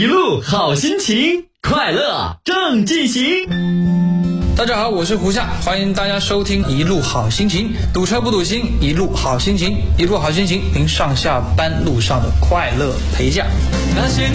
一路好心情，快乐正进行。 大家好，我是胡夏，欢迎大家收听一路好心情，堵车不堵心，一路好心情，一路好心情，您上下班路上的快乐陪驾。